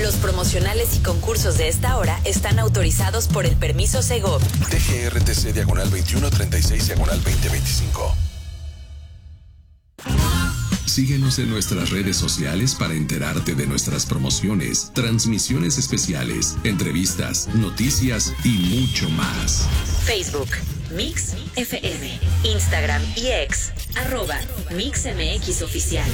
Los promocionales y concursos de esta hora están autorizados por el permiso Segov. TGRTC /2136/2025. Síguenos en nuestras redes sociales para enterarte de nuestras promociones, transmisiones especiales, entrevistas, noticias y mucho más. Facebook, Mix FM, Instagram y X, @MixMX Oficial.